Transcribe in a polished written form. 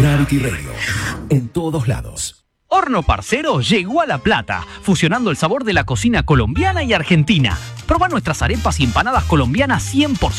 Gravity Radio, en todos lados. Horno Parcero llegó a La Plata, fusionando el sabor de la cocina colombiana y argentina. Proba nuestras arepas y empanadas colombianas 100%